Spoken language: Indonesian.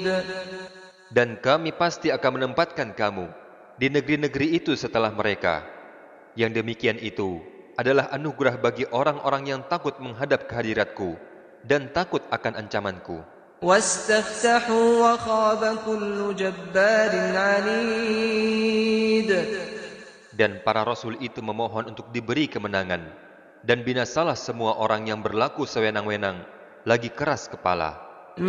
Dan kami pasti akan menempatkan kamu di negeri-negeri itu setelah mereka. Yang demikian itu adalah anugerah bagi orang-orang yang takut menghadap kehadiratku dan takut akan ancamanku. واستفتحوا وخاب كل جبار عنيد. Dan para rasul itu memohon untuk diberi kemenangan, dan binasalah semua orang yang berlaku sewenang-wenang, lagi keras kepala.